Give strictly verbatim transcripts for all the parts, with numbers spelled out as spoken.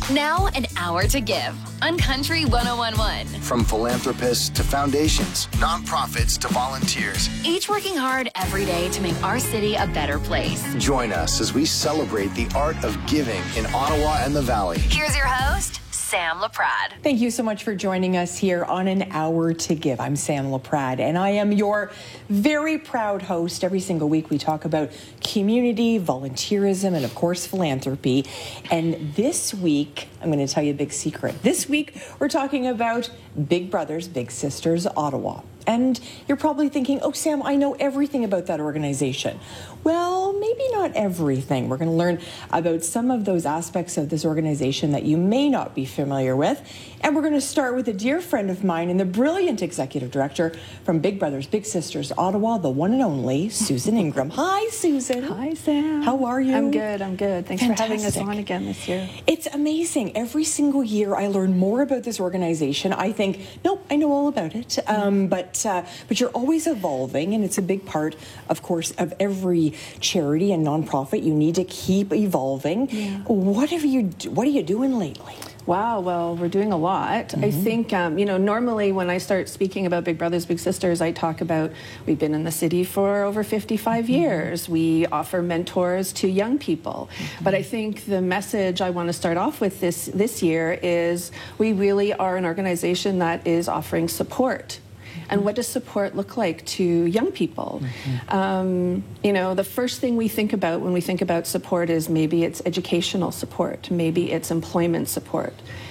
Now, an hour to give on Country one oh one point one. From philanthropists to foundations, nonprofits to volunteers, Each working hard every day to make our city a better place. join us as we celebrate the art of giving in Ottawa and the Valley. Here's your host, Sam LaPrade. Thank you so much for joining us here on An Hour to Give. I'm Sam LaPrade, and I am your very proud host. Every single week we talk about community, volunteerism, and of course philanthropy. And this week, I'm going to tell you a big secret. This week, we're talking about Big Brothers Big Sisters Ottawa. And you're probably thinking, oh, Sam, I know everything about that organization. Well, maybe not everything. We're going to learn about some of those aspects of this organization that you may not be familiar with. And we're going to start with a dear friend of mine and the brilliant executive director from Big Brothers Big Sisters Ottawa, the one and only Susan Ingram. Hi, Susan. Hi, Sam. How are you? I'm good. I'm good. Thanks Fantastic. for having us on again this year. It's amazing. Every single year I learn more about this organization. I think, nope, I know all about it. Um, but uh, but you're always evolving, and it's a big part, of course, of every charity and nonprofit. You need to keep evolving. Yeah. What have you? What are you doing lately? Wow, well, we're doing a lot. Mm-hmm. I think, um, you know, normally when I start speaking about Big Brothers Big Sisters, I talk about we've been in the city for over fifty-five mm-hmm. years. We offer mentors to young people. Mm-hmm. But I think the message I want to start off with this, this year is we really are an organization that is offering support. And what does support look like to young people? Mm-hmm. Um, you know, the first thing we think about when we think about support is maybe it's educational support, maybe it's employment support.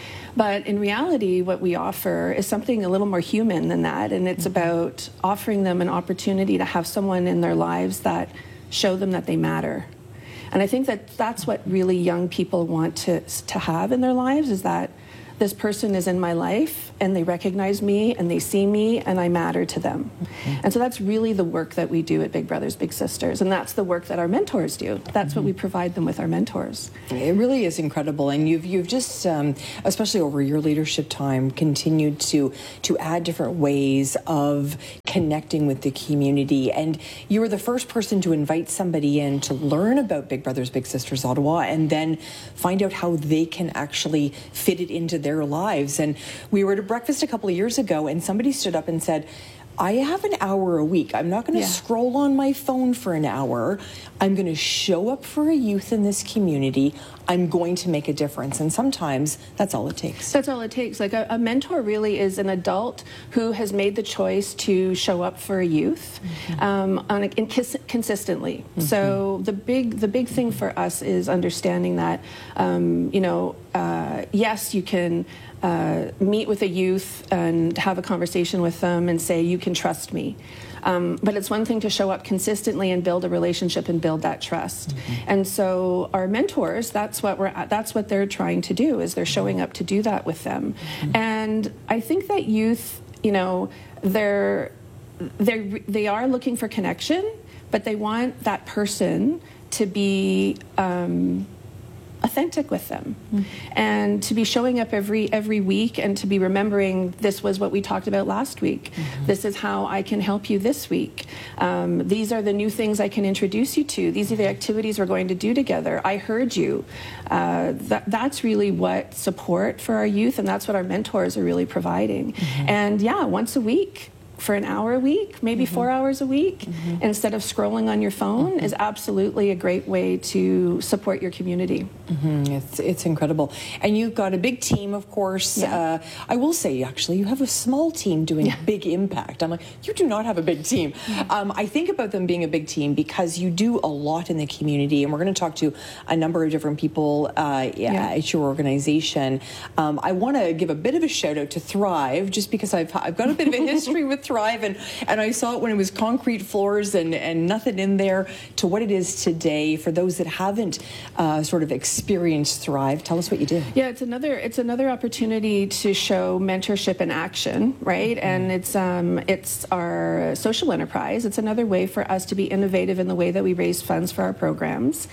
But in reality, what we offer is something a little more human than that, and it's mm-hmm. about offering them an opportunity to have someone in their lives that show them that they matter. And I think that that's what really young people want to, to have in their lives, is that this person is in my life and they recognize me and they see me and I matter to them. Mm-hmm. And so that's really the work that we do at Big Brothers Big Sisters, and that's the work that our mentors do. That's mm-hmm. what we provide them with, our mentors. It really is incredible, and you've you've just, um, especially over your leadership time, continued to to add different ways of connecting with the community. And you were the first person to invite somebody in to learn about Big Brothers Big Sisters Ottawa, and then find out how they can actually fit it into their lives. And we were at a breakfast a couple of years ago, and somebody stood up and said, I have an hour a week. I'm not going to yeah. scroll on my phone for an hour. I'm going to show up for a youth in this community. I'm going to make a difference. And sometimes that's all it takes. That's all it takes. Like a, a mentor really is an adult who has made the choice to show up for a youth mm-hmm. um, on a, in, consistently. Mm-hmm. So the big the big thing for us is understanding that, um, you know, uh, yes, you can Uh, meet with a youth and have a conversation with them and say, you can trust me. Um, but it's one thing to show up consistently and build a relationship and build that trust. Mm-hmm. And so our mentors, that's what we're that's what they're trying to do, is they're showing up to do that with them. Mm-hmm. And I think that youth, you know, they're they they are looking for connection, but they want that person to be um, authentic with them mm-hmm. and to be showing up every every week and to be remembering, this was what we talked about last week. Mm-hmm. This is how I can help you this week. Um, these are the new things I can introduce you to. These are the activities we're going to do together. I heard you. Uh, that, that's really what support for our youth, and that's what our mentors are really providing. Mm-hmm. And yeah, once a week, for an hour a week, maybe mm-hmm. four hours a week, mm-hmm. instead of scrolling on your phone, mm-hmm. is absolutely a great way to support your community. Mm-hmm. It's it's incredible. And you've got a big team, of course. Yeah. Uh, I will say, actually, you have a small team doing yeah. big impact. I'm like, you do not have a big team. Mm-hmm. Um, I think about them being a big team because you do a lot in the community, and we're going to talk to a number of different people uh, yeah. at your organization. Um, I want to give a bit of a shout out to Thrive, just because I've I've got a bit of a history with Thrive, and, and I saw it when it was concrete floors and, and nothing in there, to what it is today. For those that haven't uh, sort of experienced Thrive, tell us what you do. Yeah, it's another it's another opportunity to show mentorship in action, right? Mm-hmm. And it's um, it's our social enterprise. It's another way for us to be innovative in the way that we raise funds for our programs.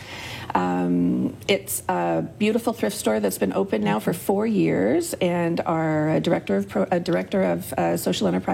Um, it's a beautiful thrift store that's been open now for four years, and our director of pro, uh, director of uh, social enterprise is Hope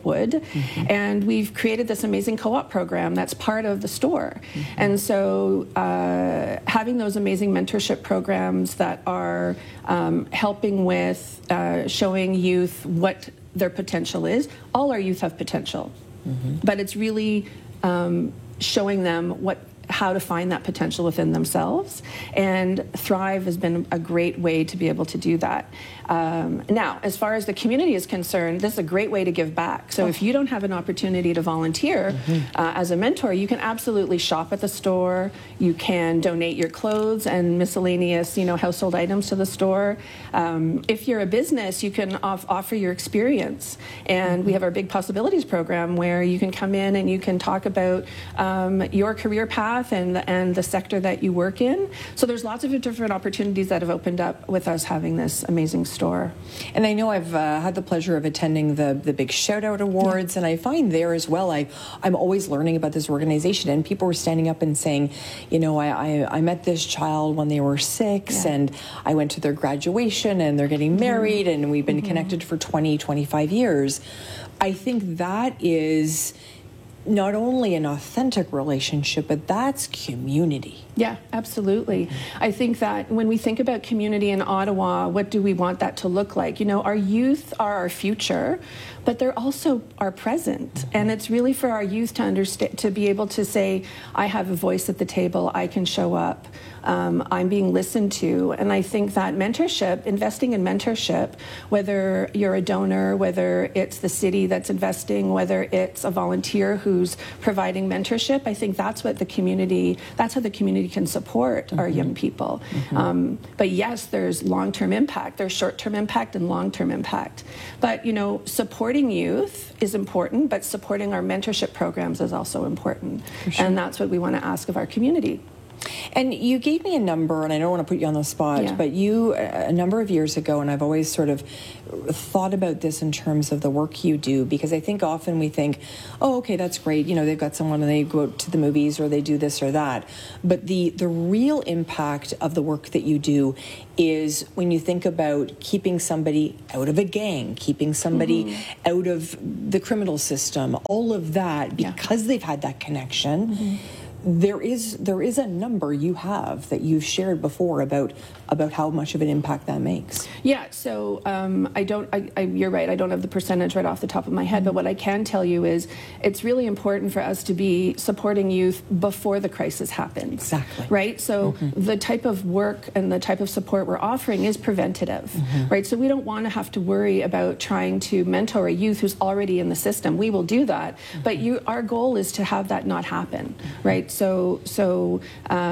would. Mm-hmm. And we've created this amazing co-op program that's part of the store. Mm-hmm. And so uh, having those amazing mentorship programs that are um, helping with uh, showing youth what their potential is. All our youth have potential, mm-hmm. but it's really um, showing them what how to find that potential within themselves. And Thrive has been a great way to be able to do that. Um, now, as far as the community is concerned, this is a great way to give back. So oh. if you don't have an opportunity to volunteer mm-hmm. uh, as a mentor, you can absolutely shop at the store. You can donate your clothes and miscellaneous, you know, household items to the store. Um, if you're a business, you can off- offer your experience. And mm-hmm. we have our Big Possibilities program where you can come in and you can talk about um, your career path and the, and the sector that you work in. So there's lots of different opportunities that have opened up with us having this amazing store. And I know I've uh, had the pleasure of attending the the Big Shout Out Awards, yeah. and I find there as well, I, I'm always learning about this organization, and people were standing up and saying, you know, I, I, I met this child when they were six, yeah. and I went to their graduation, and they're getting married, mm-hmm. and we've been mm-hmm. connected for twenty, twenty-five years. I think that is not only an authentic relationship, but that's community. Yeah, absolutely. I think that when we think about community in Ottawa, what do we want that to look like? You know, our youth are our future, but they're also our present. Mm-hmm. And it's really for our youth to understand, to be able to say, I have a voice at the table, I can show up. Um, I'm being listened to. And I think that mentorship, investing in mentorship, whether you're a donor, whether it's the city that's investing, whether it's a volunteer who's providing mentorship, I think that's what the community, that's how the community can support mm-hmm. our young people. Mm-hmm. Um, but yes, there's long-term impact, there's short-term impact and long-term impact. But, you know, supporting youth is important, but supporting our mentorship programs is also important. Sure. And that's what we want to ask of our community. And you gave me a number, and I don't want to put you on the spot, yeah. but you, a number of years ago, and I've always sort of thought about this in terms of the work you do, because I think often we think, oh, okay, that's great, you know, they've got someone and they go out to the movies or they do this or that. But the, the real impact of the work that you do is when you think about keeping somebody out of a gang, keeping somebody mm-hmm. out of the criminal system, all of that, because yeah. they've had that connection. Mm-hmm. There is there is a number you have that you've shared before about about how much of an impact that makes. Yeah, so um, I don't. I, I, you're right. I don't have the percentage right off the top of my head, mm-hmm. but what I can tell you is it's really important for us to be supporting youth before the crisis happens. Exactly. Right. So mm-hmm. the type of work and the type of support we're offering is preventative. Mm-hmm. Right. So we don't want to have to worry about trying to mentor a youth who's already in the system. We will do that, mm-hmm. but you, our goal is to have that not happen. Mm-hmm. Right. So, so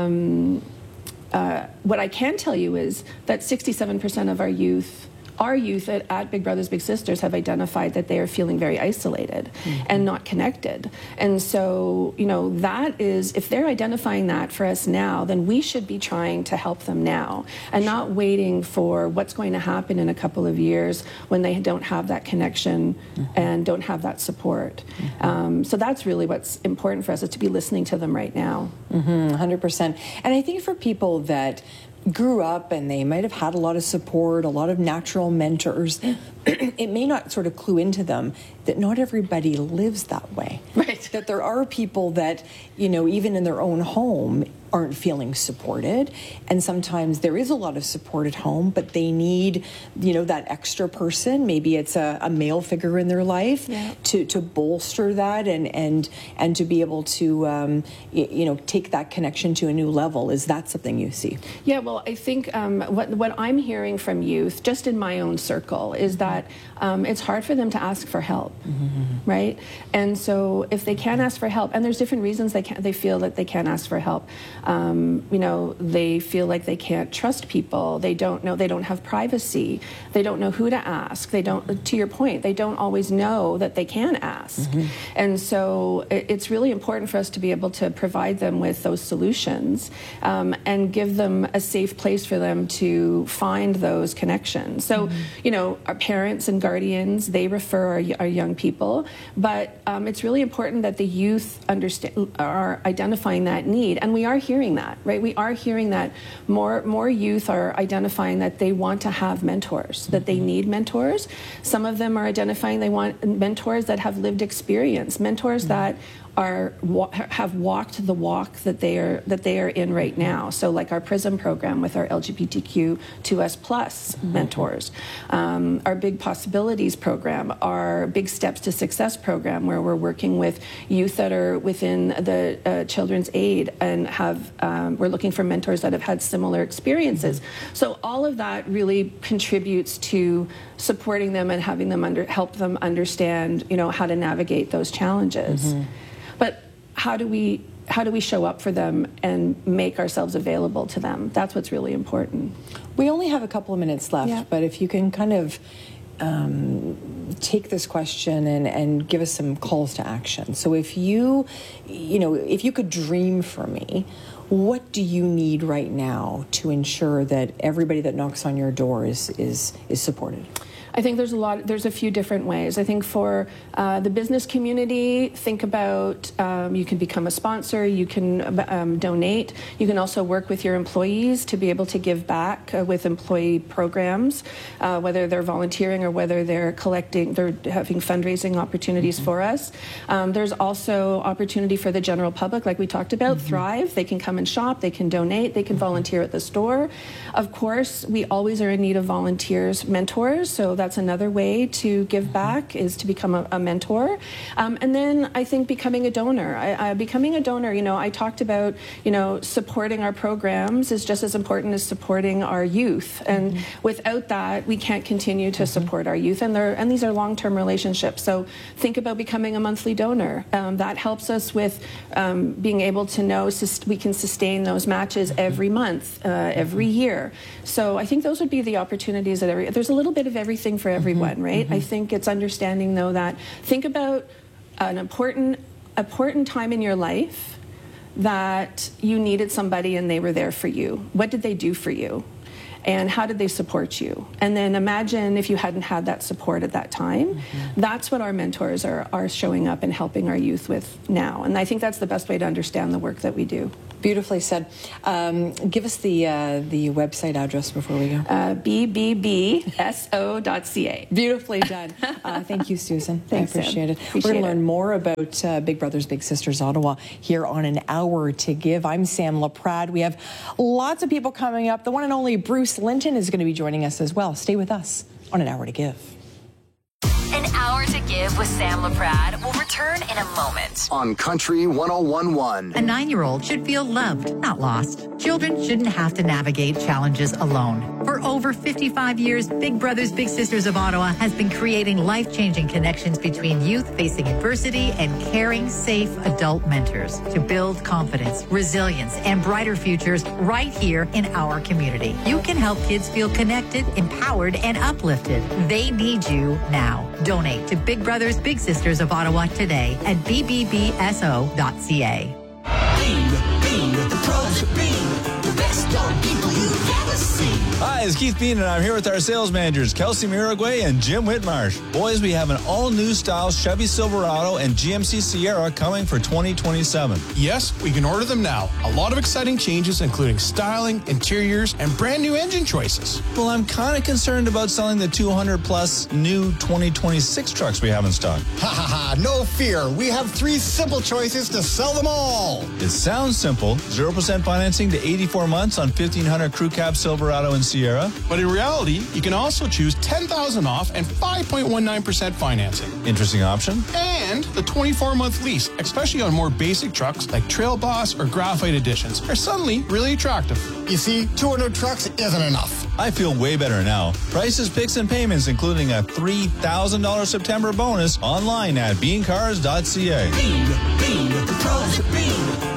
um, uh, what I can tell you is that sixty-seven percent of our youth, our youth at, at Big Brothers Big Sisters have identified that they are feeling very isolated mm-hmm. and not connected. And so, you know, that is, if they're identifying that for us now, then we should be trying to help them now and sure. not waiting for what's going to happen in a couple of years when they don't have that connection mm-hmm. and don't have that support. Mm-hmm. Um, so that's really what's important for us, is to be listening to them right now. Mm-hmm, one hundred percent. And I think for people that grew up and they might have had a lot of support, a lot of natural mentors, it may not sort of clue into them that not everybody lives that way. Right. That there are people that, you know, even in their own home aren't feeling supported. And sometimes there is a lot of support at home, but they need, you know, that extra person. Maybe it's a, a male figure in their life yeah. to, to bolster that and, and, and to be able to, um, you, you know, take that connection to a new level. Is that something you see? Yeah, well, I think um, what, what I'm hearing from youth, just in my own circle, is that um, it's hard for them to ask for help, mm-hmm. right? And so if they can't ask for help, and there's different reasons they can't, they feel that they can't ask for help. Um, you know, they feel like they can't trust people. They don't know, they don't have privacy. They don't know who to ask. They don't, to your point, they don't always know that they can ask. Mm-hmm. And so it, it's really important for us to be able to provide them with those solutions um, and give them a safe place for them to find those connections. So, mm-hmm. you know, our parents and guardians, they refer our, our young people, but um, it's really important that the youth understand, are identifying that need. And we are hearing that, right? We are hearing that more more youth are identifying that they want to have mentors, that they need mentors. Some of them are identifying they want mentors that have lived experience, mentors that are have walked the walk that they are that they are in right now. So, like our PRISM program with our L G B T Q two S plus mentors, um, our Big Possibilities program, our Big Steps to Success program, where we're working with youth that are within the uh, Children's Aid and have um, we're looking for mentors that have had similar experiences. So all of that really contributes to supporting them and having them under help them understand, you know, how to navigate those challenges. Mm-hmm. But how do we how do we show up for them and make ourselves available to them? That's what's really important. We only have a couple of minutes left, yeah. but if you can kind of um, take this question and, and give us some calls to action. So if you, you know, if you could dream for me, what do you need right now to ensure that everybody that knocks on your door is is, is supported? I think there's a lot, there's a few different ways. I think for uh, the business community, think about um, you can become a sponsor, you can um, donate, you can also work with your employees to be able to give back uh, with employee programs, uh, whether they're volunteering or whether they're collecting, they're having fundraising opportunities mm-hmm. for us. Um, there's also opportunity for the general public, like we talked about, mm-hmm. Thrive. They can come and shop, they can donate, they can volunteer at the store. Of course, we always are in need of volunteers, mentors, so that's another way to give back is to become a, a mentor. Um, and then I think becoming a donor. I, I, becoming a donor, you know, I talked about, you know, supporting our programs is just as important as supporting our youth. And mm-hmm. without that, we can't continue to mm-hmm. support our youth. And they're, and these are long-term relationships. So think about becoming a monthly donor. Um, that helps us with um, being able to know sus- we can sustain those matches every month, uh, every year. So I think those would be the opportunities that every, there's a little bit of everything for everyone, mm-hmm. right? Mm-hmm. I think it's understanding, though, that think about an important, important time in your life that you needed somebody and they were there for you. What did they do for you? And how did they support you? And then imagine if you hadn't had that support at that time. Mm-hmm. That's what our mentors are, are showing up and helping our youth with now. And I think that's the best way to understand the work that we do. Beautifully said. Um, give us the uh, the website address before we go. Uh, b b b s o dot c a. Beautifully done. Uh, thank you, Susan. Thanks, I appreciate Sam. it. Appreciate We're going to learn it. more about uh, Big Brothers Big Sisters Ottawa here on An Hour to Give. I'm Sam LaPrade. We have lots of people coming up. The one and only Bruce Linton is going to be joining us as well. Stay with us on An Hour to Give. An Hour to Give with Sam LaPrade will return in a moment. On Country one oh one point one. A nine-year-old should feel loved, not lost. Children shouldn't have to navigate challenges alone. For over fifty-five years, Big Brothers Big Sisters of Ottawa has been creating life-changing connections between youth facing adversity and caring, safe adult mentors to build confidence, resilience, and brighter futures right here in our community. You can help kids feel connected, empowered, and uplifted. They need you now. Donate to Big Brothers Big Sisters of Ottawa today at b b b s o dot c a. Beam, beam, the pros of Beam, the best young people you've ever seen. Hi, it's Keith Bean, and I'm here with our sales managers, Kelsey Miragway and Jim Whitmarsh. Boys, we have an all-new style Chevy Silverado and G M C Sierra coming for twenty twenty-seven. Yes, we can order them now. A lot of exciting changes, including styling, interiors, and brand new engine choices. Well, I'm kind of concerned about selling the two hundred plus new twenty twenty-six trucks we have in stock. Ha ha ha, no fear. We have three simple choices to sell them all. It sounds simple. zero percent financing to eighty-four months on fifteen hundred Crew Cab Silverado and Sierra. But in reality, you can also choose ten thousand dollars off and five point one nine percent financing. Interesting option. And the twenty-four month lease, especially on more basic trucks like Trail Boss or Graphite Editions, are suddenly really attractive. You see, two hundred trucks isn't enough. I feel way better now. Prices, picks, and payments, including a three thousand dollars September bonus, online at bean cars dot c a. Beam, beam, the pros of Beam.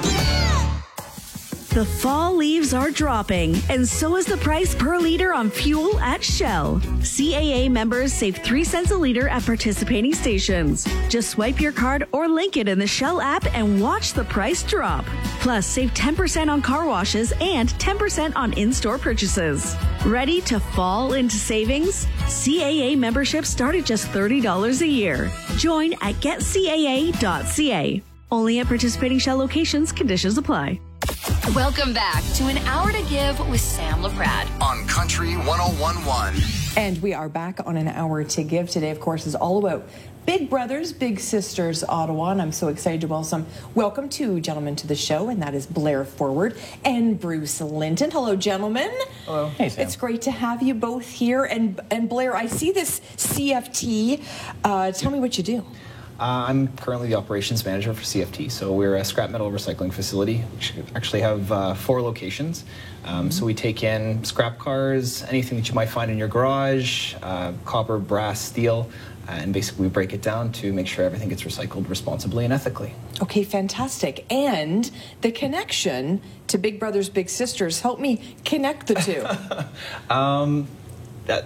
The fall leaves are dropping, and so is the price per liter on fuel at Shell. C A A members save three cents a liter at participating stations. Just swipe your card or link it in the Shell app and watch the price drop. Plus, save ten percent on car washes and ten percent on in-store purchases. Ready to fall into savings? C A A membership start at just thirty dollars a year. Join at get c a a dot c a. Only at participating Shell locations. Conditions apply. Welcome back to An Hour to Give with Sam LaPrade on Country one oh one point one. And we are back on An Hour to Give. Today, of course, is all about Big Brothers, Big Sisters, Ottawa. And I'm so excited to welcome, welcome two gentlemen to the show, and that is Blair Forward and Bruce Linton. Hello, gentlemen. Hello. Hey, Sam. It's great to have you both here. And, and Blair, I see this C F T. Uh, tell me what you do. Uh, I'm currently the operations manager for C F T. So we're a scrap metal recycling facility. We actually have uh, four locations. Um, mm-hmm. So we take in scrap cars, anything that you might find in your garage, uh, copper, brass, steel, and basically we break it down to make sure everything gets recycled responsibly and ethically. Okay, fantastic. And the connection to Big Brothers, Big Sisters, help me connect the two. um, that.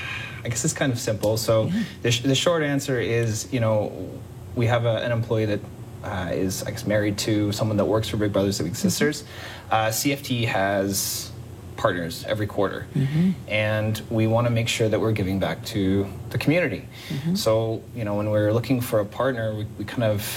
I guess it's kind of simple. So yeah. the, sh the short answer is, you know, we have a, an employee that uh, is, I guess, married to someone that works for Big Brothers Big Sisters. Mm-hmm. uh, C F T has partners every quarter, mm-hmm. and we want to make sure that we're giving back to the community. Mm-hmm. So, you know, when we're looking for a partner, we, we kind of,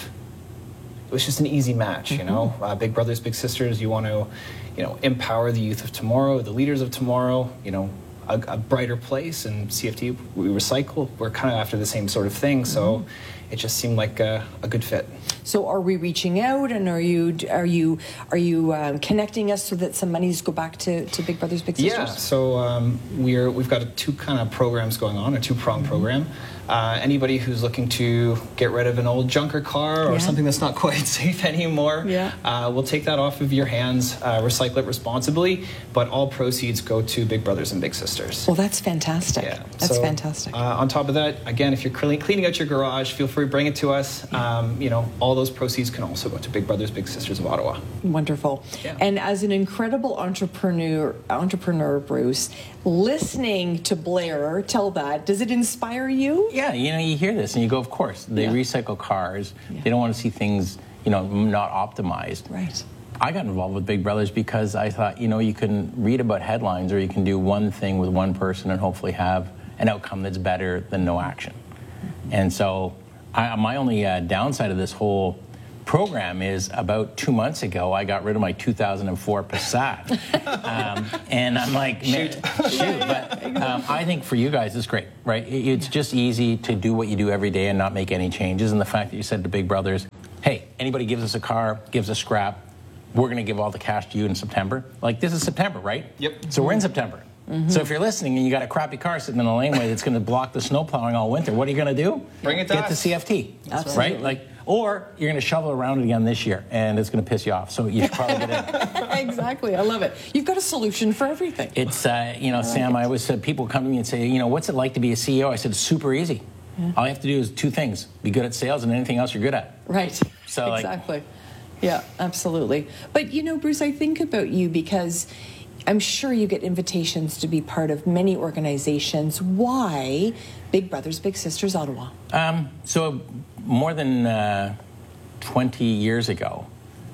it was just an easy match, mm-hmm. you know. Uh, Big Brothers Big Sisters, you want to, you know, empower the youth of tomorrow, the leaders of tomorrow, you know, A, a brighter place, and C F T, we recycle. We're kind of after the same sort of thing, so mm-hmm. it just seemed like a, a good fit. So, are we reaching out, and are you are you are you um, connecting us so that some monies go back to, to Big Brothers Big Sisters? Yeah. So um, we're we've got a two kind of programs going on, a two prong mm-hmm. program. Uh, anybody who's looking to get rid of an old junker car or yeah. something that's not quite safe anymore, yeah. uh, we'll take that off of your hands, uh, recycle it responsibly, but all proceeds go to Big Brothers and Big Sisters. Well, that's fantastic. Yeah. That's so, fantastic. Uh, on top of that, again, if you're cleaning, cleaning out your garage, feel free to bring it to us. Yeah. Um, you know, all those proceeds can also go to Big Brothers Big Sisters of Ottawa. Wonderful. Yeah. And as an incredible entrepreneur, entrepreneur, Bruce, listening to Blair tell that, does it inspire you? Yeah, you know, you hear this and you go, of course, they yeah. recycle cars. Yeah. They don't want to see things, you know, not optimized. Right. I got involved with Big Brothers because I thought, you know, you can read about headlines or you can do one thing with one person and hopefully have an outcome that's better than no action. Mm-hmm. And so I, my only uh, downside of this whole program is about two months ago, I got rid of my two thousand four Passat. um, and I'm like, shoot, shoot. But um, I think for you guys, it's great, right? It's just easy to do what you do every day and not make any changes. And the fact that you said to Big Brothers, hey, anybody gives us a car, gives us scrap, we're going to give all the cash to you in September. Like, this is September, right? Yep. So we're in September. Mm-hmm. So if you're listening and you got a crappy car sitting in the laneway that's going to block the snow plowing all winter, what are you going to do? Bring it to Get us. the C F T, Absolutely. right? Like, or you're going to shovel around it again this year, and it's going to piss you off. So you should probably get in. Exactly. I love it. You've got a solution for everything. It's, uh, you know, I Sam, like I always said, people come to me and say, you know, what's it like to be a C E O? I said, it's super easy. Yeah. All you have to do is two things. Be good at sales and anything else you're good at. Right. So, exactly. Like, yeah, absolutely. But, you know, Bruce, I think about you because I'm sure you get invitations to be part of many organizations. Why Big Brothers Big Sisters Ottawa? Um, so more than uh, twenty years ago,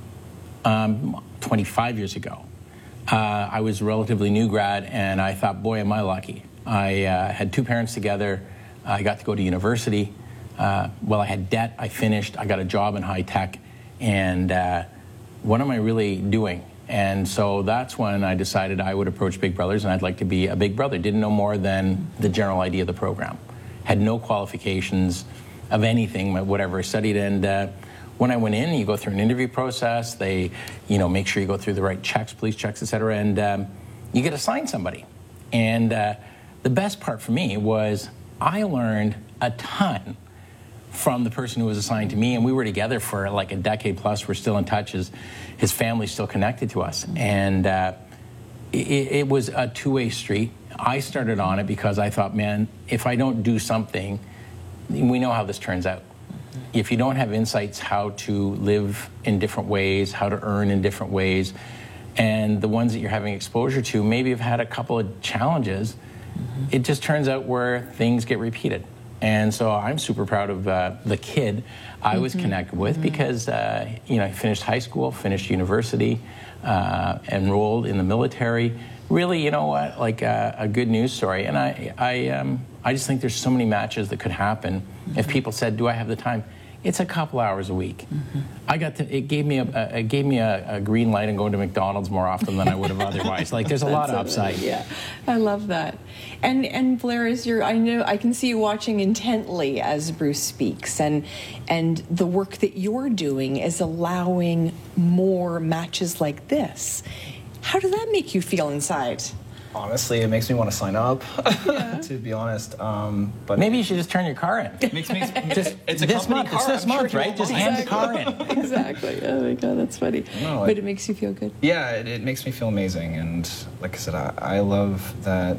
um, twenty-five years ago, uh, I was a relatively new grad, and I thought, boy, am I lucky. I uh, had two parents together. I got to go to university. Uh, well, I had debt. I finished. I got a job in high tech. And uh, what am I really doing? And so that's when I decided I would approach Big Brothers, and I'd like to be a Big Brother. Didn't know more than the general idea of the program. Had no qualifications of anything, whatever I studied. And uh, when I went in, you go through an interview process. They, you know, make sure you go through the right checks, police checks, et cetera, and um, you get assigned somebody. And uh, the best part for me was I learned a ton from the person who was assigned to me, and we were together for like a decade plus. We're still in touch. His, his family's still connected to us. And uh, it, it was a two-way street. I started on it because I thought, man, if I don't do something, we know how this turns out. If you don't have insights how to live in different ways, how to earn in different ways, and the ones that you're having exposure to maybe have had a couple of challenges, mm-hmm. it just turns out where things get repeated. And so I'm super proud of uh, the kid I was mm-hmm. connected with mm-hmm. because, uh, you know, he finished high school, finished university, uh, enrolled in the military. Really, you know what, like uh, a good news story. And I, I, um, I just think there's so many matches that could happen mm-hmm. if people said, do I have the time? It's a couple hours a week. Mm-hmm. I got to, it gave me a, a it gave me a, a green light and going to McDonald's more often than I would have otherwise. Like there's a lot of upside. Yeah, I love that. And and Blair, as you're, I know I can see you watching intently as Bruce speaks, and and the work that you're doing is allowing more matches like this. How does that make you feel inside? Honestly, it makes me want to sign up, yeah. to be honest. Um, but maybe you should just turn your car in. It makes me. Just, it's a this month. car. It's this I'm month, sure right? Just hand the car in. Exactly. Oh my God, that's funny. No, but it, it makes you feel good. Yeah, it, it makes me feel amazing, and like I said, I, I love that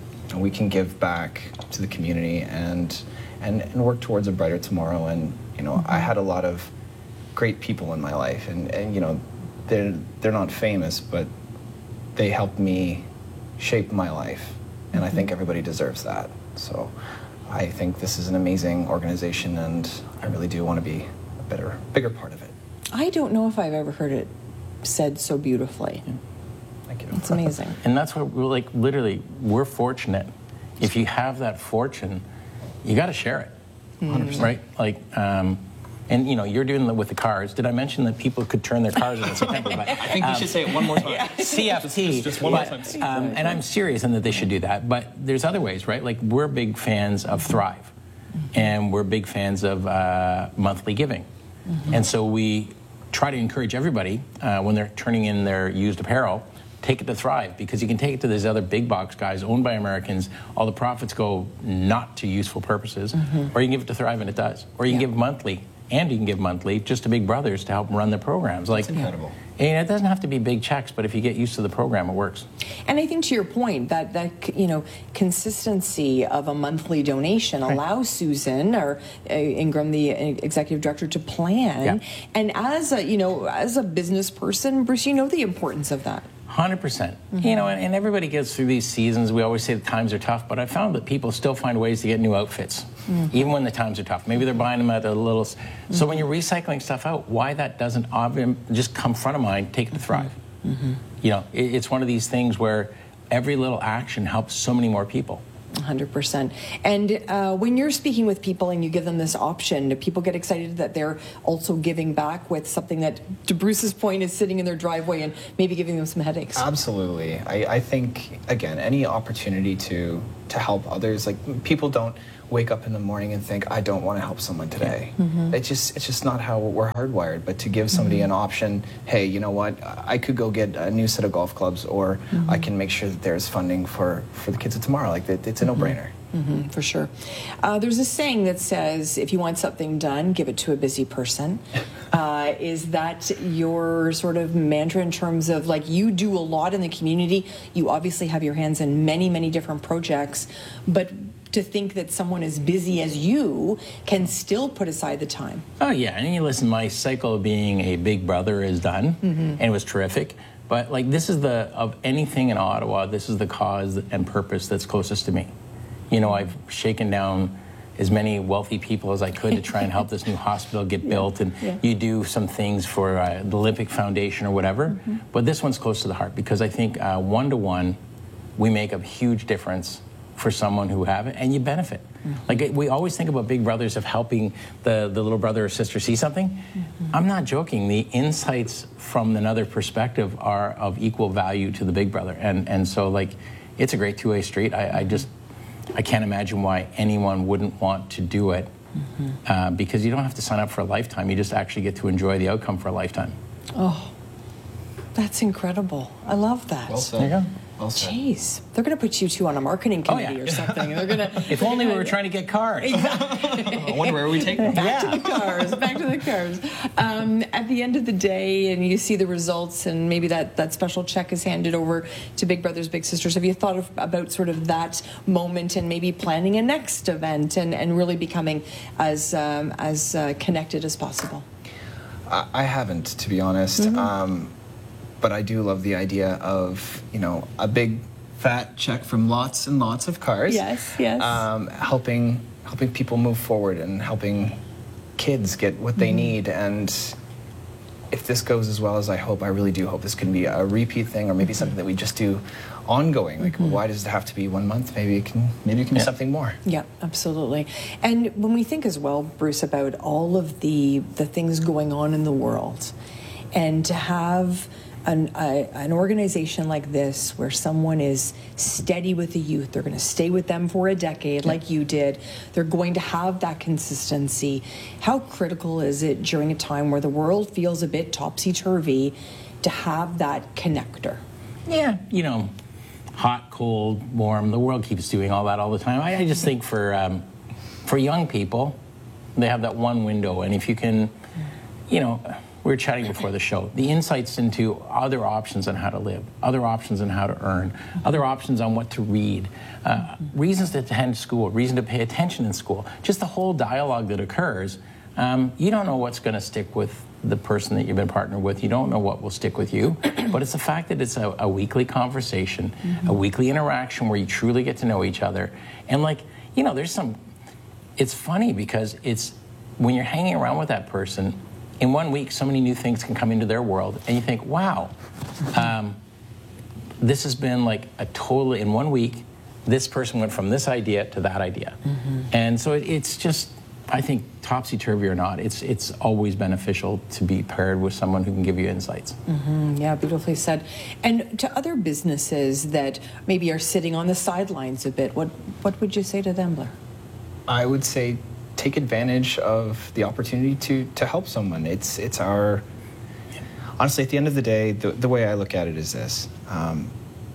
we can give back to the community and and and work towards a brighter tomorrow. And you know, mm-hmm. I had a lot of great people in my life, and and you know, they're they're not famous, but they helped me shape my life, and I think everybody deserves that. So I think this is an amazing organization, and I really do want to be a better, bigger part of it. I don't know if I've ever heard it said so beautifully. Yeah. Thank you. It's amazing. And that's what we're like, literally, we're fortunate. If you have that fortune, you got to share it. one hundred percent. Right? Like, um, and you know, you're doing it with the cars. Did I mention that people could turn their cars in September? But, I think um, we should say it one more time. Yeah. C F T. Just, just, just one but, more time. Um, and I'm serious in that they should do that. But there's other ways, right? Like we're big fans of Thrive, and we're big fans of uh, monthly giving, mm-hmm. and so we try to encourage everybody uh, when they're turning in their used apparel. Take it to Thrive, because you can take it to these other big box guys owned by Americans. All the profits go not to useful purposes, mm-hmm. or you can give it to Thrive and it does, or you can yeah. give monthly. And you can give monthly just to Big Brothers to help them run their programs. Like, That's incredible. And it doesn't have to be big checks, but if you get used to the program, it works. And I think to your point, that, that you know, consistency of a monthly donation right. allows Susan or uh, Ingram, the executive director, to plan. Yeah. And as a, you know, as a business person, Bruce, you know the importance of that. one hundred percent. Mm-hmm. You know, and, and everybody gets through these seasons. We always say the times are tough, but I found that people still find ways to get new outfits, mm-hmm. even when the times are tough. Maybe they're buying them at a little... Mm-hmm. So when you're recycling stuff out, why that doesn't obvi- just come front of mind, take it to Thrive. Mm-hmm. You know, it, it's one of these things where every little action helps so many more people. one hundred percent. And uh, when you're speaking with people and you give them this option, do people get excited that they're also giving back with something that, to Bruce's point, is sitting in their driveway and maybe giving them some headaches? Absolutely. I, I think, again, any opportunity to to help others, like people don't wake up in the morning and think, I don't want to help someone today. Mm-hmm. It's just it's just not how we're hardwired. But to give somebody mm-hmm. an option, hey, you know what, I could go get a new set of golf clubs, or mm-hmm. I can make sure that there's funding for, for the kids of tomorrow. Like, it's a mm-hmm. no-brainer. Mm-hmm, for sure. Uh, there's a saying that says, if you want something done, give it to a busy person. Uh, is that your sort of mantra in terms of, like, you do a lot in the community, you obviously have your hands in many, many different projects, but to think that someone as busy as you can still put aside the time? Oh, yeah. And you listen, my cycle of being a big brother is done, mm-hmm. and it was terrific. But, like, this is the, of anything in Ottawa, this is the cause and purpose that's closest to me. You know, I've shaken down as many wealthy people as I could to try and help this new hospital get yeah. built, and yeah. you do some things for uh, the Olympic Foundation or whatever, mm-hmm. but this one's close to the heart, because I think uh, one-to-one, we make a huge difference for someone who have it, and you benefit. Mm-hmm. Like, we always think about big brothers of helping the, the little brother or sister see something. Mm-hmm. I'm not joking. The insights from another perspective are of equal value to the big brother, and, and so, like, it's a great two-way street. I, I just... I can't imagine why anyone wouldn't want to do it, mm-hmm. uh, because you don't have to sign up for a lifetime. You just actually get to enjoy the outcome for a lifetime. Oh, that's incredible. I love that. Well said. There you go. Well said. Jeez, they're going to put you two on a marketing committee oh, yeah. or something. They're going to. If only we were trying to get cars. Exactly. I wonder where we take them. Back yeah. to the cars. Back to the cars. Um, at the end of the day, and you see the results, and maybe that, that special check is handed over to Big Brothers Big Sisters. Have you thought of, about sort of that moment and maybe planning a next event and, and really becoming as um, as uh, connected as possible? I, I haven't, to be honest. Mm-hmm. Um, but I do love the idea of, you know, a big fat check from lots and lots of cars. Yes, yes. Um, helping helping people move forward and helping kids get what they mm-hmm. need. And if this goes as well as I hope, I really do hope this can be a repeat thing, or maybe something that we just do ongoing. Like, mm-hmm. why does it have to be one month? Maybe it can, maybe it can yeah. be something more. Yeah, absolutely. And when we think as well, Bruce, about all of the the things going on in the world, and to have An, a, an organization like this where someone is steady with the youth, they're going to stay with them for a decade like you did, they're going to have that consistency. How critical is it during a time where the world feels a bit topsy-turvy to have that connector? Yeah, you know, hot, cold, warm, the world keeps doing all that all the time. I, I just think for, um, for young people, they have that one window, and if you can, you know, we were chatting before the show, the insights into other options on how to live, other options on how to earn, other options on what to read, uh, reasons to attend school, reason to pay attention in school, just the whole dialogue that occurs. Um, you don't know what's going to stick with the person that you've been partnered with. You don't know what will stick with you, but it's the fact that it's a, a weekly conversation, mm-hmm. a weekly interaction where you truly get to know each other. And like, you know, there's some, it's funny because it's, when you're hanging around with that person, in one week, so many new things can come into their world, and you think, wow, um, this has been like a total, in one week, this person went from this idea to that idea. Mm-hmm. And so it, it's just, I think, topsy-turvy or not, it's it's always beneficial to be paired with someone who can give you insights. Mm-hmm. Yeah, beautifully said. And to other businesses that maybe are sitting on the sidelines a bit, what, what would you say to them, Blair? I would say, take advantage of the opportunity to to help someone. It's it's our, honestly, at the end of the day, the, the way I look at it is this. Um,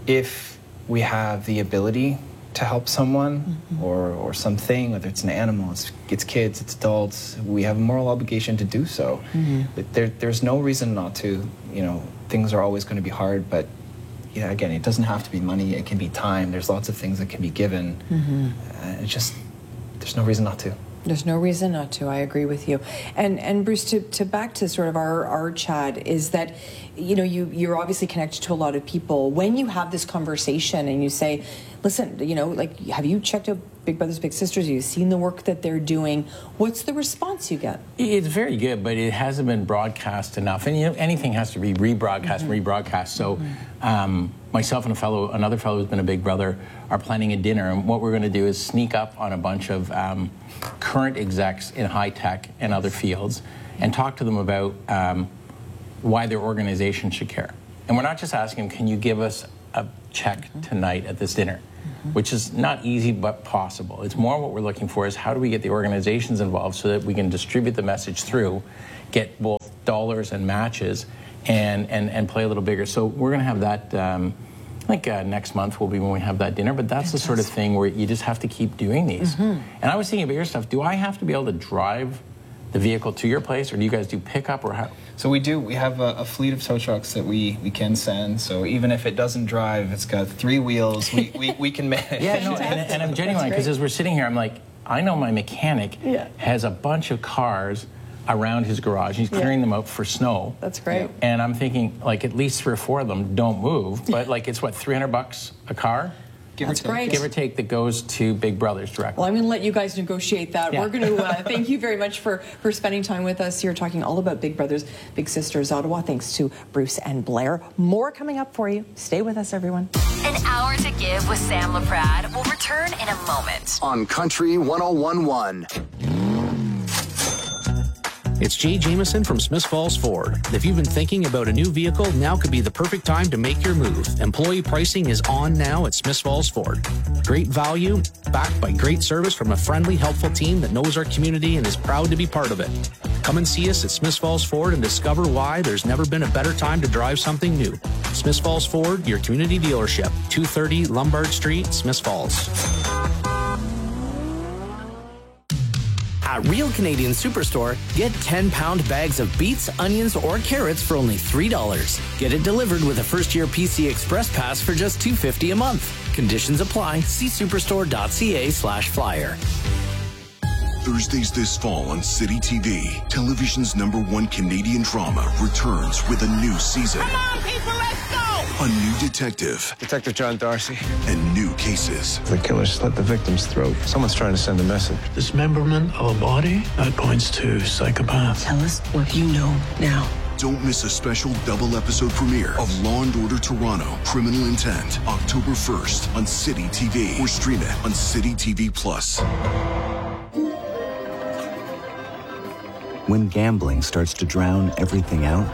if we have the ability to help someone, mm-hmm. or, or something, whether it's an animal, it's, it's kids, it's adults, we have a moral obligation to do so. Mm-hmm. But there, there's no reason not to. You know, things are always going to be hard, but yeah, again, it doesn't have to be money, it can be time. There's lots of things that can be given. Mm-hmm. uh, it's just, there's no reason not to. There's no reason not to. I agree with you. And and Bruce, to, to back to sort of our, our chat, is that, you know, you, you're obviously connected to a lot of people. When you have this conversation and you say, listen, you know, like, have you checked out Big Brothers Big Sisters? Have you seen the work that they're doing? What's the response you get? It's very good, but it hasn't been broadcast enough. And, you know, anything has to be rebroadcast mm-hmm. and rebroadcast. So mm-hmm. um, myself and a fellow, another fellow who's been a Big Brother are planning a dinner. And what we're going to do is sneak up on a bunch of um, current execs in high tech and other fields and talk to them about um, why their organization should care. And we're not just asking them, can you give us a check mm-hmm. tonight at this dinner? Mm-hmm. Which is not easy but possible. It's more what we're looking for is how do we get the organizations involved so that we can distribute the message through, get both dollars and matches, and, and, and play a little bigger. So we're going to have that, um, I think uh, next month will be when we have that dinner, but that's Fantastic. The sort of thing where you just have to keep doing these. Mm-hmm. And I was thinking about your stuff. Do I have to be able to drive the vehicle to your place, or do you guys do pickup, or how? So we do. We have a, a fleet of tow trucks that we, we can send. So even if it doesn't drive, it's got three wheels. We, we, we can manage. Yeah, no, and, and I'm genuine because as we're sitting here, I'm like, I know my mechanic yeah. has a bunch of cars around his garage. He's clearing yeah. them out for snow. That's great. And I'm thinking, like, at least three or four of them don't move. But like, it's what, three hundred bucks a car? Give That's or take. great. Give or take, that goes to Big Brothers directly. Well, I'm going to let you guys negotiate that. Yeah. We're going to uh, thank you very much for, for spending time with us here, talking all about Big Brothers Big Sisters Ottawa. Thanks to Bruce and Blair. More coming up for you. Stay with us, everyone. An Hour to Give with Sam LaPrade will return in a moment. On Country one oh one one. It's Jay Jameson from Smith Falls Ford. If you've been thinking about a new vehicle, now could be the perfect time to make your move. Employee pricing is on now at Smith Falls Ford. Great value, backed by great service from a friendly, helpful team that knows our community and is proud to be part of it. Come and see us at Smith Falls Ford and discover why there's never been a better time to drive something new. Smith Falls Ford, your community dealership, two thirty Lombard Street, Smith Falls. At Real Canadian Superstore, get ten pound bags of beets, onions, or carrots for only three dollars. Get it delivered with a first-year P C Express Pass for just two dollars and fifty cents a month. Conditions apply. See superstore.ca slash flyer. Thursdays this fall on City T V, television's number one Canadian drama returns with a new season. Come on, people, let's go! A new detective. Detective John Darcy. And new cases. The killer slit the victim's throat. Someone's trying to send a message. Dismemberment of a body? That points to psychopath. Tell us what you know now. Don't miss a special double episode premiere of Law and Order Toronto, Criminal Intent, October first on City T V or stream it on City T V Plus. When gambling starts to drown everything out,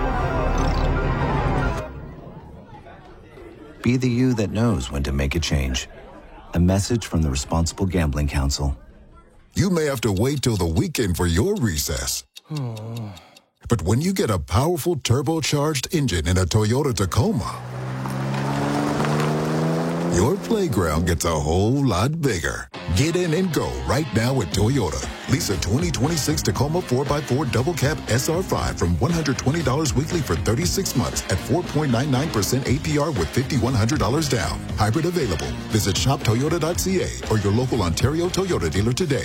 be the you that knows when to make a change. A message from the Responsible Gambling Council. You may have to wait till the weekend for your recess. But when you get a powerful turbocharged engine in a Toyota Tacoma, your playground gets a whole lot bigger. Get in and go right now at Toyota. Lease a twenty twenty-six Tacoma four by four Double Cab S R five from one hundred twenty dollars weekly for thirty-six months at four point nine nine percent A P R with five thousand one hundred dollars down. Hybrid available. Visit shop toyota dot c a or your local Ontario Toyota dealer today.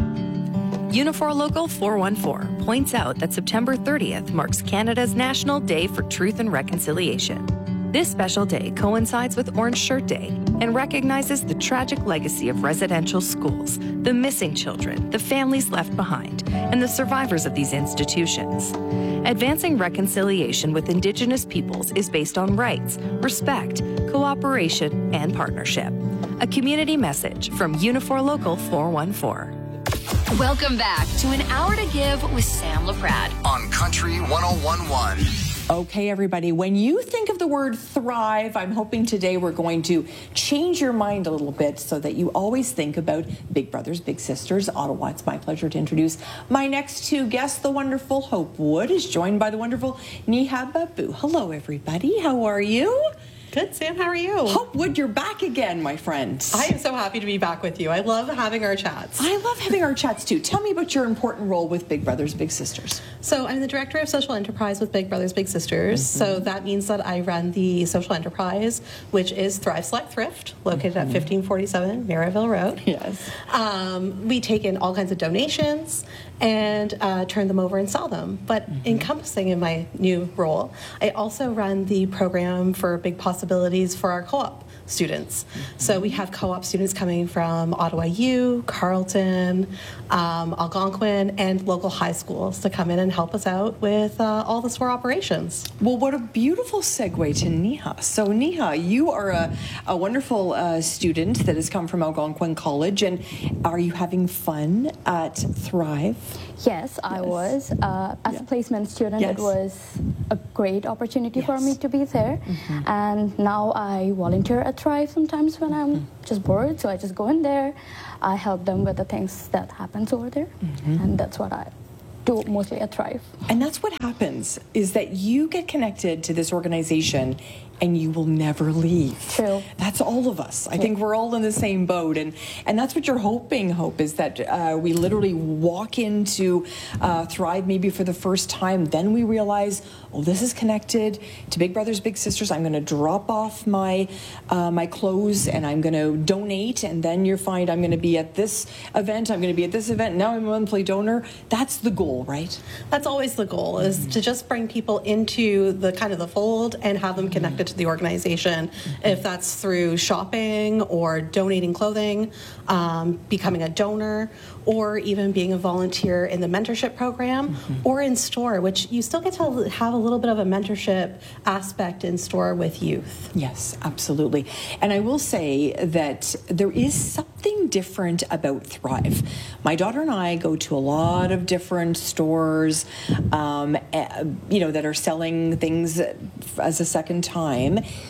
Unifor Local four one four points out that September thirtieth marks Canada's National Day for Truth and Reconciliation. This special day coincides with Orange Shirt Day and recognizes the tragic legacy of residential schools, the missing children, the families left behind, and the survivors of these institutions. Advancing reconciliation with Indigenous peoples is based on rights, respect, cooperation, and partnership. A community message from Unifor Local four one four. Welcome back to An Hour to Give with Sam LaPrade on Country one oh one point one. Okay, everybody, when you think of the word thrive, I'm hoping today we're going to change your mind a little bit so that you always think about Big Brothers, Big Sisters, Ottawa. It's my pleasure to introduce my next two guests. The wonderful Hope Wood is joined by the wonderful Neha Babu. Hello, everybody. How are you? Good, Sam. How are you? Hope Wood, you're back again, my friend. I am so happy to be back with you. I love having our chats. I love having our chats, too. Tell me about your important role with Big Brothers, Big Sisters. So I'm the Director of Social Enterprise with Big Brothers, Big Sisters. Mm-hmm. So that means that I run the social enterprise, which is Thrive Select Thrift, located mm-hmm. at fifteen forty-seven Maryville Road. Yes. Um, we take in all kinds of donations and uh, turn them over and sell them. But mm-hmm. encompassing in my new role, I also run the program for Big Possibilities for our co-op students. Mm-hmm. So we have co-op students coming from Ottawa U, Carleton, um, Algonquin, and local high schools to come in and help us out with uh, all the store operations. Well, what a beautiful segue to Neha. So Neha, you are a, a wonderful uh, student that has come from Algonquin College, and are you having fun at Thrive? Yes, I yes. was. Uh, as yeah. a placement student, yes. it was a great opportunity yes. for me to be there. Mm-hmm. And now I volunteer at Thrive sometimes when I'm mm-hmm. just bored. So I just go in there. I help them with the things that happens over there. Mm-hmm. And that's what I do mostly at Thrive. And that's what happens, is that you get connected to this organization and you will never leave. True. That's all of us. I think we're all in the same boat. And, and that's what you're hoping, Hope, is that uh, we literally walk into uh, Thrive maybe for the first time. Then we realize, oh, this is connected to Big Brothers, Big Sisters. I'm going to drop off my, uh, my clothes and I'm going to donate. And then you find I'm going to be at this event. I'm going to be at this event. Now I'm a monthly donor. That's the goal, right? That's always the goal, is mm-hmm. to just bring people into the kind of the fold and have them connected to the organization, mm-hmm. if that's through shopping or donating clothing, um, becoming a donor, or even being a volunteer in the mentorship program, mm-hmm. or in store, which you still get to have a little bit of a mentorship aspect in store with youth. Yes, absolutely. And I will say that there is something different about Thrive. My daughter and I go to a lot of different stores, um, you know, that are selling things as a second time.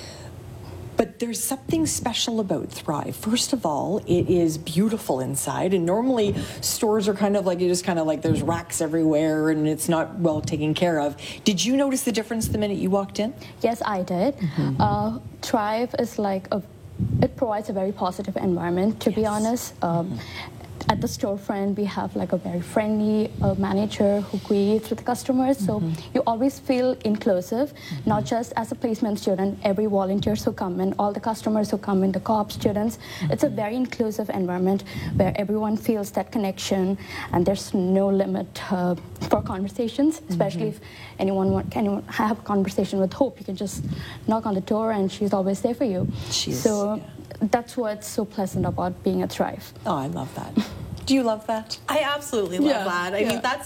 But there's something special about Thrive. First of all, it is beautiful inside. And normally stores are kind of like, you just kind of like there's racks everywhere and it's not well taken care of. Did you notice the difference the minute you walked in? Yes, I did. Mm-hmm. uh, Thrive is like, a, it provides a very positive environment, to yes. be honest. Um, mm-hmm. At the storefront, we have like a very friendly uh, manager who greets with the customers. Mm-hmm. So you always feel inclusive, mm-hmm. not just as a placement student, every volunteers who come in, all the customers who come in, the co-op students. Mm-hmm. It's a very inclusive environment where everyone feels that connection and there's no limit uh, for conversations, especially mm-hmm. if anyone want, anyone have a conversation with Hope, you can just knock on the door and she's always there for you. She is, so yeah. that's what's so pleasant about being at Thrive. Oh, I love that. Do you love that? I absolutely love yeah, that. I yeah. mean, that's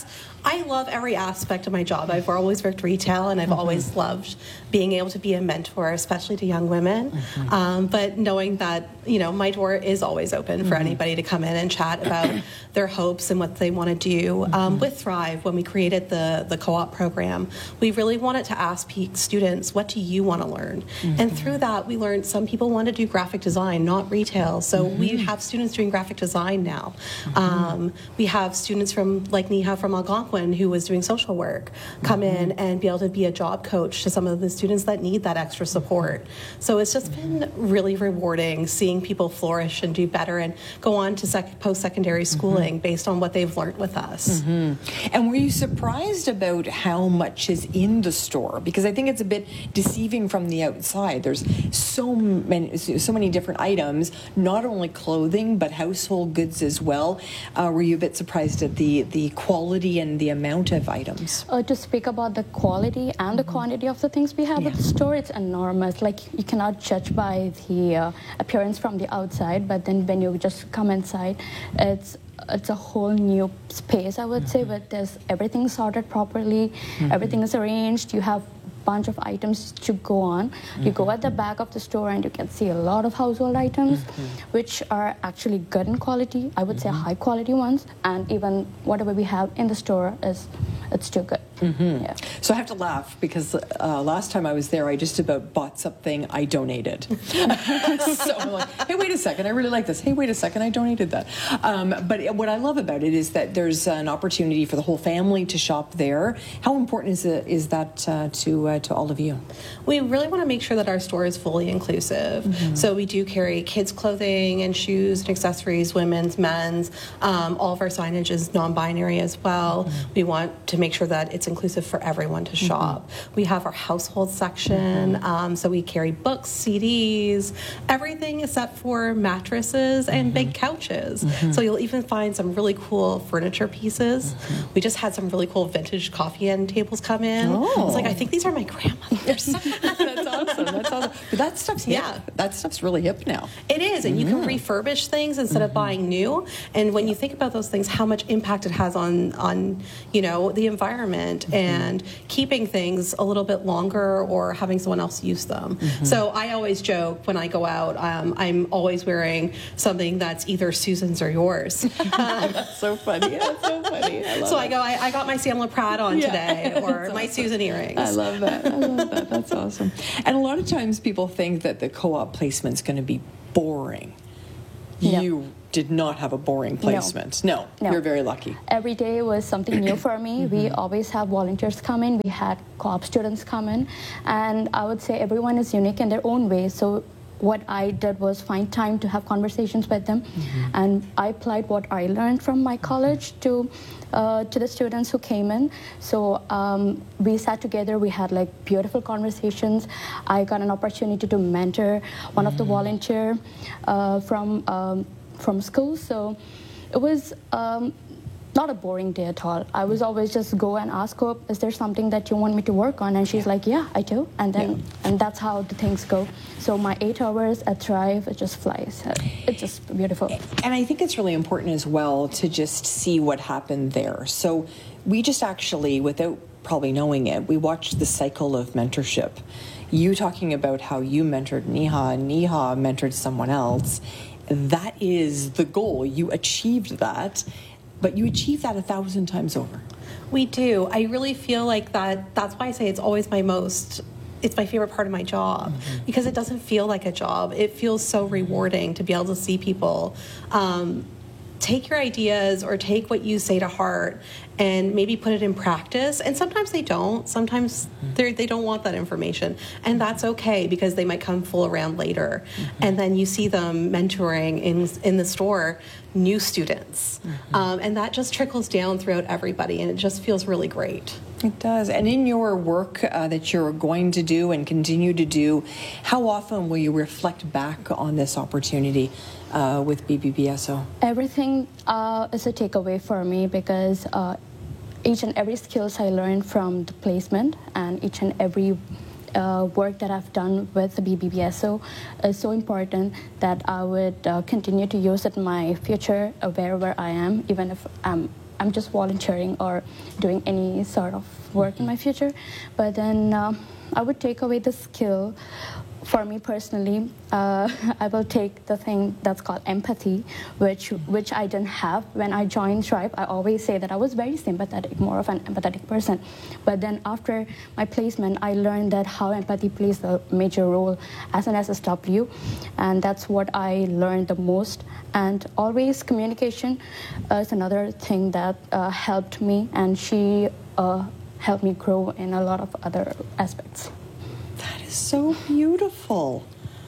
I love every aspect of my job. I've always worked retail, and I've mm-hmm. always loved being able to be a mentor, especially to young women. Mm-hmm. Um, but knowing that, you know, my door is always open for mm-hmm. anybody to come in and chat about their hopes and what they want to do. Mm-hmm. Um, with Thrive, when we created the, the co-op program, we really wanted to ask students, what do you want to learn? Mm-hmm. And through that, we learned some people want to do graphic design, not retail. So mm-hmm. we have students doing graphic design now. Mm-hmm. Um, we have students from, like Neha from Algonquin, who was doing social work, come mm-hmm. in and be able to be a job coach to some of the students that need that extra support. So it's just been really rewarding seeing people flourish and do better and go on to sec- post-secondary schooling mm-hmm. based on what they've learned with us. Mm-hmm. And were you surprised about how much is in the store? Because I think it's a bit deceiving from the outside. There's so many, so many different items, not only clothing, but household goods as well. Uh, were you a bit surprised at the, the quality and the amount of items? Uh, to speak about the quality and the quantity of the things we have yeah. at the store, it's enormous. Like, you cannot judge by the uh, appearance from the outside, but then when you just come inside, it's it's a whole new space, I would mm-hmm. say, but there's everything sorted properly, mm-hmm. everything is arranged, you have bunch of items to go on. Mm-hmm. You go at the back of the store and you can see a lot of household items mm-hmm. which are actually good in quality, I would mm-hmm. say high quality ones, and even whatever we have in the store is it's too good. Mm-hmm. Yeah. So I have to laugh because uh, last time I was there, I just about bought something I donated. So I'm like, hey, wait a second, I really like this. Hey, wait a second, I donated that. Um, but what I love about it is that there's an opportunity for the whole family to shop there. How important is it, is that uh, to uh, to all of you? We really want to make sure that our store is fully inclusive. Mm-hmm. So we do carry kids' clothing and shoes and accessories, women's, men's. Um, all of our signage is non-binary as well. Mm-hmm. We want to make sure that it's inclusive for everyone to shop. Mm-hmm. We have our household section, mm-hmm. um, so we carry books, C Ds, everything except for mattresses and mm-hmm. big couches. Mm-hmm. So you'll even find some really cool furniture pieces. Mm-hmm. We just had some really cool vintage coffee end tables come in. Oh. I was like, I think these are my grandmother's. That's awesome. That's awesome. But that stuff's hip. Yeah. That stuff's really hip now. It is, and mm-hmm. you can refurbish things instead mm-hmm. of buying new. And when you think about those things, how much impact it has on, on you know, the environment mm-hmm. and keeping things a little bit longer or having someone else use them. Mm-hmm. So I always joke when I go out, um, I'm always wearing something that's either Susan's or yours. Um, that's so funny. That's so funny. I love so it. I go, I, I got my Samla Pratt on yeah. today, or my awesome. Susan earrings. I love that. I love that. That's awesome. And a lot of times people think that the co-op placement's going to be boring. No. You did not have a boring placement. No. no. No. You're very lucky. Every day was something new for me. Mm-hmm. We always have volunteers come in. We had co-op students come in. And I would say everyone is unique in their own way. So what I did was find time to have conversations with them. Mm-hmm. And I applied what I learned from my college to uh, to the students who came in. So um, we sat together, we had like beautiful conversations. I got an opportunity to mentor one mm-hmm. of the volunteer uh, from, um, from school. So it was um, not a boring day at all. I was always just go and ask her, is there something that you want me to work on? And she's yeah. like, yeah, I do. And then, yeah. and that's how the things go. So my eight hours at Thrive, it just flies. It's just beautiful. And I think it's really important as well to just see what happened there. So we just actually, without probably knowing it, we watched the cycle of mentorship. You talking about how you mentored Neha, Neha mentored someone else. That is the goal. You achieved that. But you achieve that a thousand times over. We do. I really feel like that. That's why I say it's always my most, it's my favorite part of my job mm-hmm. because it doesn't feel like a job. It feels so rewarding to be able to see people um, take your ideas or take what you say to heart and maybe put it in practice. And sometimes they don't. Sometimes they they don't want that information. And that's okay because they might come full around later. Mm-hmm. And then you see them mentoring in in the store new students. Mm-hmm. Um, and that just trickles down throughout everybody. And it just feels really great. It does. And in your work uh, that you're going to do and continue to do, how often will you reflect back on this opportunity uh, with B B B S O? Everything uh, is a takeaway for me because uh, each and every skills I learned from the placement and each and every uh, work that I've done with the B B B S O is so important that I would uh, continue to use it in my future uh, wherever I am, even if I'm I'm just volunteering or doing any sort of work in my future. But then uh, I would take away the skill. For me personally, uh, I will take the thing that's called empathy, which which I didn't have when I joined Stripe. I always say that I was very sympathetic, more of an empathetic person. But then after my placement, I learned that how empathy plays a major role as an S S W, and that's what I learned the most. And always communication uh, is another thing that uh, helped me, and she uh, helped me grow in a lot of other aspects. That is so beautiful.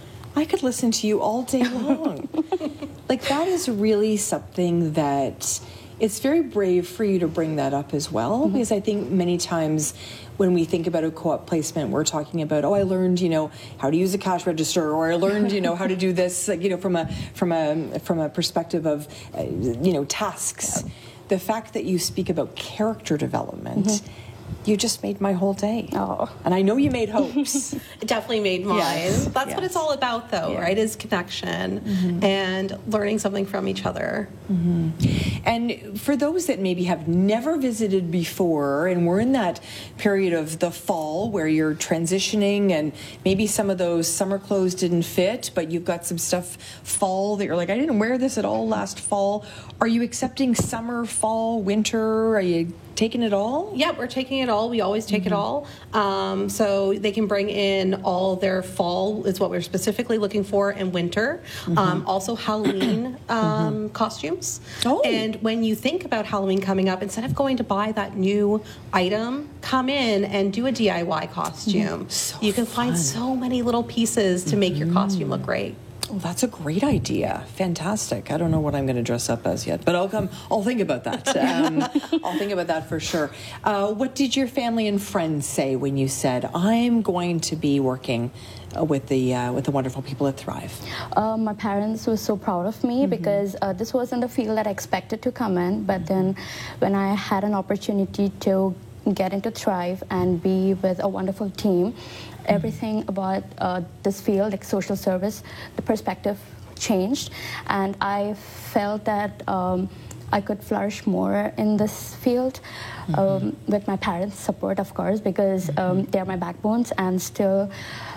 I could listen to you all day long. Like, that is really something that it's very brave for you to bring that up as well, mm-hmm. because I think many times when we think about a co-op placement, we're talking about, oh, I learned, you know, how to use a cash register, or I learned, you know, how to do this, like, you know, from a from a from a perspective of, uh, you know, tasks. Yeah. The fact that you speak about character development. Mm-hmm. You just made my whole day. Oh. And I know you made hopes. It definitely made mine. Yes. That's yes. what it's all about, though, yeah. right, is connection mm-hmm. and learning something from each other. Mm-hmm. And for those that maybe have never visited before, and we're in that period of the fall where you're transitioning and maybe some of those summer clothes didn't fit, but you've got some stuff fall that you're like, I didn't wear this at all last fall. Are you accepting summer, fall, winter? Are you taking it all? Yeah, we're taking it all. We always take mm-hmm. it all. Um, so they can bring in all their fall is what we're specifically looking for, and winter. Mm-hmm. Um, also Halloween um, mm-hmm. costumes. Oh. And when you think about Halloween coming up, instead of going to buy that new item, come in and do a D I Y costume. Mm-hmm. So you can fun. find so many little pieces to mm-hmm. make your costume look great. Oh, that's a great idea. Fantastic. I don't know what I'm going to dress up as yet, but I'll come. I'll think about that. Um, I'll think about that for sure. Uh, what did your family and friends say when you said, I'm going to be working uh, with the uh, with the wonderful people at Thrive? Uh, my parents were so proud of me mm-hmm. because uh, this wasn't the field that I expected to come in, but then when I had an opportunity to get into Thrive and be with a wonderful team, everything about uh, this field, like social service, the perspective changed, and I felt that um, I could flourish more in this field mm-hmm. um, with my parents' support, of course, because mm-hmm. um, they're my backbones, and still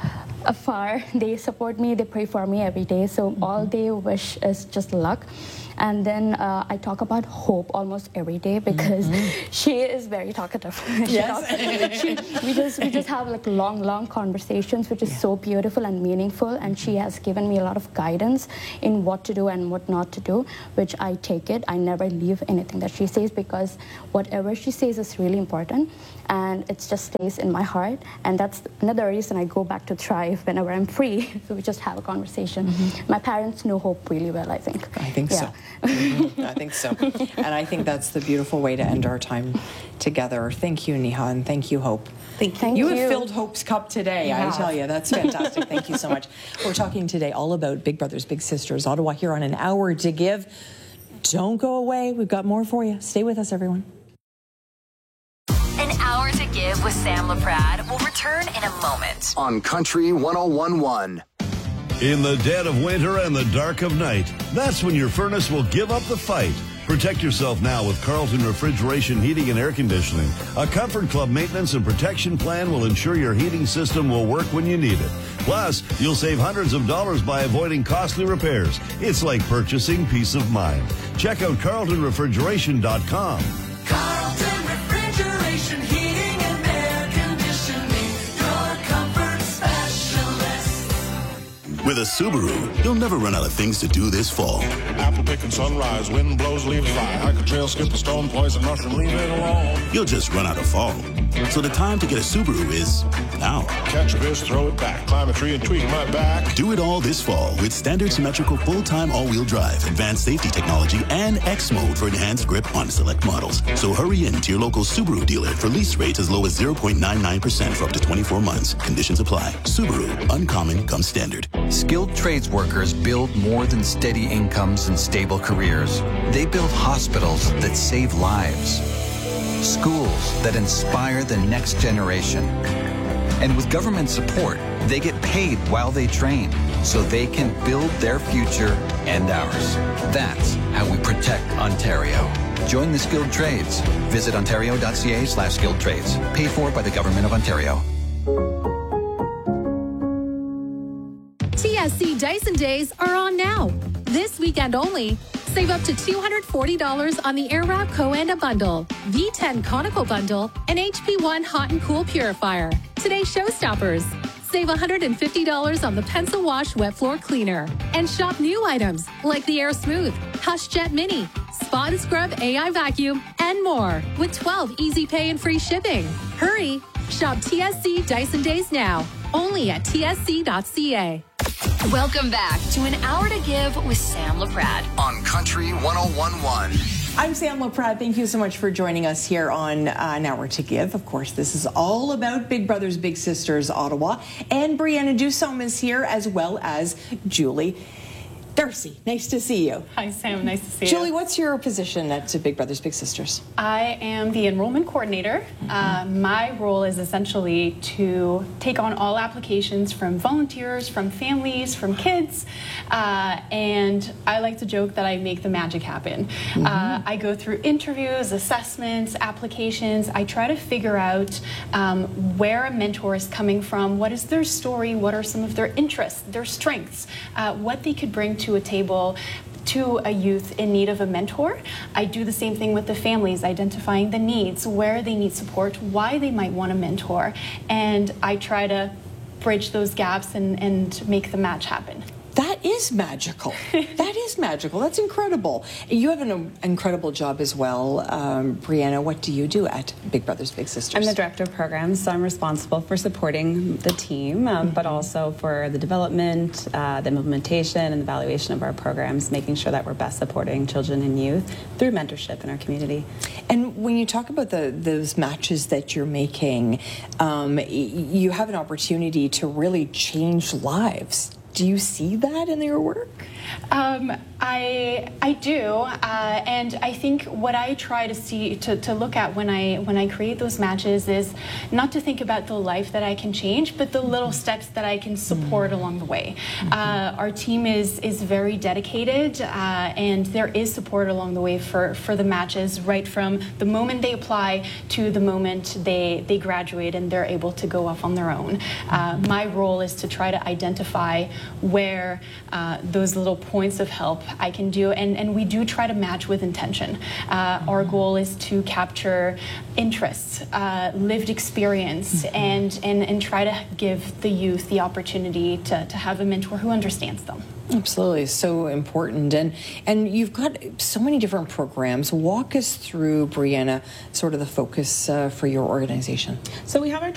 afar, they support me, they pray for me every day, so mm-hmm. all they wish is just luck. And then uh, I talk about hope almost every day because mm-hmm. she is very talkative. Yes. she, we just we just have like long, long conversations, which is yeah. so beautiful and meaningful. And she has given me a lot of guidance in what to do and what not to do, which I take it. I never leave anything that she says because whatever she says is really important, and it just stays in my heart. And that's another reason I go back to Thrive whenever I'm free. So we just have a conversation. Mm-hmm. My parents know hope really well, I think. I think yeah. so. Mm-hmm. I think so. And I think that's the beautiful way to end our time together. Thank you, Neha, and thank you, Hope. Thank you. Thank you you have filled Hope's cup today, yeah. I tell you. That's fantastic. Thank you so much. We're talking today all about Big Brothers Big Sisters Ottawa here on An Hour to Give. Don't go away. We've got more for you. Stay with us, everyone. An Hour to Give with Sam LaPrade will return in a moment. On Country one oh one point one. In the dead of winter and the dark of night, that's when your furnace will give up the fight. Protect yourself now with Carlton Refrigeration Heating and Air Conditioning. A Comfort Club maintenance and protection plan will ensure your heating system will work when you need it. Plus, you'll save hundreds of dollars by avoiding costly repairs. It's like purchasing peace of mind. Check out carlton refrigeration dot com. Carlton Refrigeration Heating and Air Conditioning, your comfort specialist. With a Subaru, you'll never run out of things to do this fall. Apple pick and sunrise, wind blows, leaves fly. Hike a trail, skip a stone, poison mushroom, leave it alone. You'll just run out of fall. So the time to get a Subaru is now. Catch a fish, throw it back, climb a tree and tweak my back. Do it all this fall with standard symmetrical full-time all-wheel drive, advanced safety technology, and X mode for enhanced grip on select models. So hurry in to your local Subaru dealer for lease rates as low as zero point nine nine percent for up to twenty-four months. Conditions apply. Subaru, uncommon comes standard. Skilled trades workers build more than steady incomes and stable careers. They build hospitals that save lives, schools that inspire the next generation. And with government support, they get paid while they train. so they can build their future and ours. That's how we protect Ontario. Join the skilled trades. Visit ontario.ca slash skilled trades. Paid for by the Government of Ontario. T S C Dyson Days are on now. This weekend only. Save up to two hundred forty dollars on the Airwrap Coanda Bundle, V ten Conical Bundle, and H P one Hot and Cool Purifier. Today's showstoppers. Save one hundred fifty dollars on the Pencil Wash Wet Floor Cleaner. And shop new items like the Air Smooth, Hush Jet Mini, Spot and Scrub A I Vacuum, and more with twelve easy pay and free shipping. Hurry! Shop T S C Dyson Days now, only at T S C dot C A. Welcome back to An Hour to Give with Sam LaPrade on Country one oh one point one. I'm Sam LaPrade. Thank you so much for joining us here on uh, An Hour to Give. Of course, this is all about Big Brothers Big Sisters Ottawa. And Brianna Dusome is here, as well as Julie Darcy. Nice to see you. Hi, Sam. Nice to see Julie, you. what's your position at Big Brothers Big Sisters? I am the enrollment coordinator. Mm-hmm. uh, my role is essentially to take on all applications from volunteers, from families, from kids, uh, and I like to joke that I make the magic happen. Mm-hmm. uh, I go through interviews, assessments, applications. I try to figure out um, where a mentor is coming from, what is their story, what are some of their interests, their strengths, uh, what they could bring to a table to a youth in need of a mentor. I do the same thing with the families, identifying the needs, where they need support, why they might want a mentor, and I try to bridge those gaps and, and make the match happen. That is magical. That is magical. That's incredible. You have an incredible job as well. Um, Brianna, what do you do at Big Brothers Big Sisters? I'm the director of programs, so I'm responsible for supporting the team, um, but also for the development, uh, the implementation, and the evaluation of our programs, making sure that we're best supporting children and youth through mentorship in our community. And when you talk about the those matches that you're making, um, you have an opportunity to really change lives. Do you see that in your work? Um, I I do, uh, and I think what I try to see to, to look at when I when I create those matches is not to think about the life that I can change, but the little steps that I can support mm-hmm. along the way. Mm-hmm. Uh, our team is is very dedicated, uh, and there is support along the way for, for the matches, right from the moment they apply to the moment they they graduate and they're able to go off on their own. Uh, my role is to try to identify where uh, those little points of help I can do, and, and we do try to match with intention. Uh, our goal is to capture interests, uh, lived experience, mm-hmm. and, and, and try to give the youth the opportunity to, to have a mentor who understands them. Absolutely, so important. And and you've got so many different programs. Walk us through, Brianna, sort of the focus uh, for your organization. So we have our